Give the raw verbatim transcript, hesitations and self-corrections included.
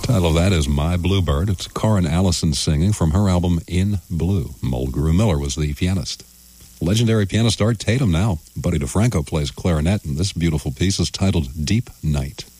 Title of that is My Bluebird. It's Corin Allison singing from her album In Blue. Mulgrew Miller was the pianist. Legendary pianist Art Tatum now. Buddy DeFranco plays clarinet, and this beautiful piece is titled Deep Night.